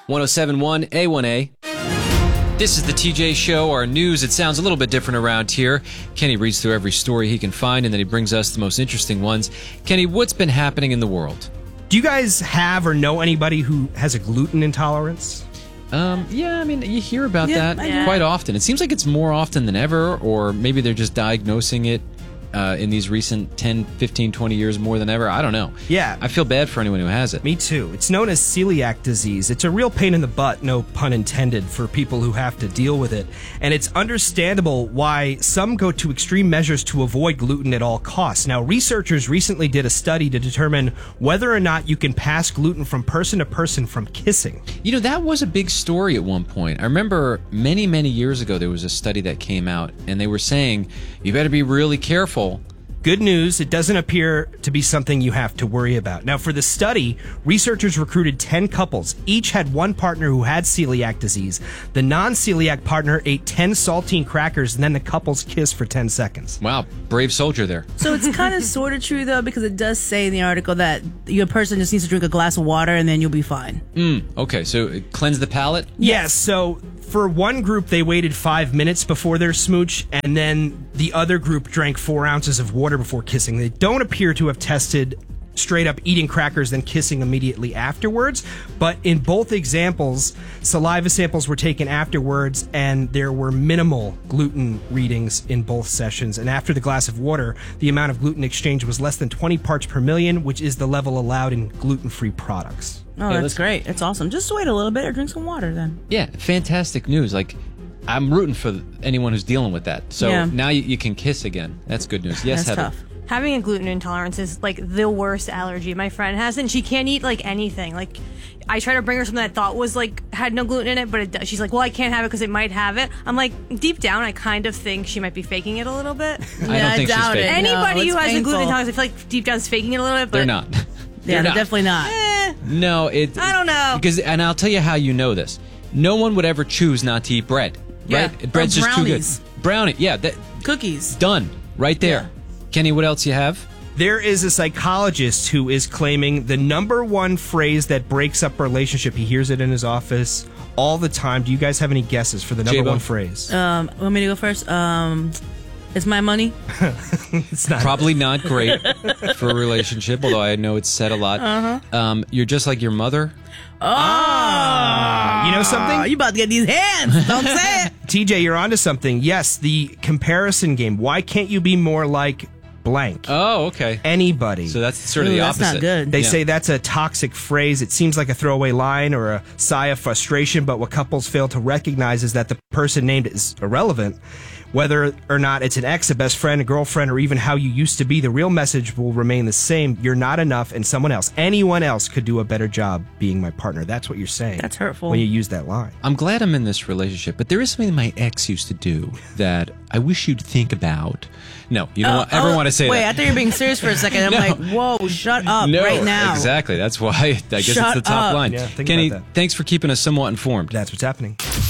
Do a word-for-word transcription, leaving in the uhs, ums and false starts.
one oh seven point one A one A. This is the T J Show, our news. It sounds a little bit different around here. Kenny reads through every story he can find, and then he brings us the most interesting ones. Kenny, what's been happening in the world? Do you guys have or know anybody who has a gluten intolerance? Um, yeah, I mean, you hear about Yeah, that yeah. quite often. It seems like it's more often than ever, or maybe they're just diagnosing it uh, in these recent ten, fifteen, twenty years more than ever. I don't know. Yeah. I feel bad for anyone who has it. Me too. It's known as celiac disease. It's a real pain in the butt, no pun intended, for people who have to deal with it. And it's understandable why some go to extreme measures to avoid gluten at all costs. Now, researchers recently did a study to determine whether or not you can pass gluten from person to person from kissing. You know, that was a big story at one point. I remember many, many years ago, there was a study that came out, and they were saying, you better be really careful. Good news, it doesn't appear to be something you have to worry about. Now, for the study, researchers recruited ten couples. Each had one partner who had celiac disease. The non-celiac partner ate ten saltine crackers, and then the couples kissed for ten seconds. Wow, brave soldier there. So it's kind of sort of true, though, because it does say in the article that your person just needs to drink a glass of water and then you'll be fine. Mm, okay, so uh, cleanse the palate? Yes, so for one group, they waited five minutes before their smooch, and then the other group drank four ounces of water before kissing. They don't appear to have tested straight up eating crackers then kissing immediately afterwards, but in both examples, saliva samples were taken afterwards, and there were minimal gluten readings in both sessions. And after the glass of water, the amount of gluten exchange was less than twenty parts per million, which is the level allowed in gluten-free products. Oh, Yeah, that's let's- great. It's awesome. Just wait a little bit or drink some water then. Yeah, fantastic news. Like, I'm rooting for anyone who's dealing with that. So Yeah. now you, you can kiss again. That's good news. Yes, That's Heather. tough. Having a gluten intolerance is like the worst allergy. My friend has, and she can't eat like anything. Like, I try to bring her something that I thought was like had no gluten in it, but it does. She's like, "Well, I can't have it because it might have it." I'm like, deep down, I kind of think she might be faking it a little bit. I Yeah, don't I think she's doubt it. faking. Anybody No, who it's has a gluten painful. intolerance, I feel like deep down is faking it a little bit. But They're not. Yeah, they're not. definitely not. Eh, No, it. I don't know. Because, and I'll tell you how you know this. No one would ever choose not to eat bread, Yeah. right? Bread's Or just too brownies. good. Brownie, yeah, that, Cookies. done right there. Kenny, what else you have? There is a psychologist who is claiming the number one phrase that breaks up a relationship. He hears it in his office all the time. Do you guys have any guesses for the number J-Bo. one phrase? Um, want me to go first? Um, it's my money. It's not. Probably not great for a relationship, although I know it's said a lot. Uh-huh. Um, you're just like your mother. You know Oh, something? you about to get these hands. Don't say it. T J, you're onto something. Yes, the comparison game. Why can't you be more like blank? Oh, okay. Anybody. So that's sort of Ooh, the that's opposite. not good. They Yeah. say that's a toxic phrase. It seems like a throwaway line or a sigh of frustration, but what couples fail to recognize is that the person named is irrelevant. Whether or not it's an ex, a best friend, a girlfriend, or even how you used to be, the real message will remain the same. You're not enough, and someone else, anyone else, could do a better job being my partner. That's what you're saying. That's hurtful. When you use that line. I'm glad I'm in this relationship, but there is something my ex used to do that I wish you'd think about. No, you don't want, ever Oh, want to say wait, that. I thought you were being serious for a second. I'm No. like, whoa, shut up no, right now. exactly. That's why I guess Shut it's the top up. line. Yeah, think Kenny, about that. thanks for keeping us somewhat informed. That's what's happening.